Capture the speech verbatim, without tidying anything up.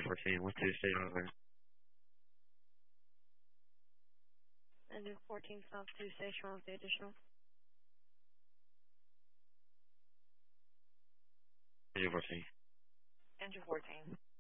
fourteen, one two state over. Engine fourteen, South two Station with the additional. Engine fourteen. Engine fourteen.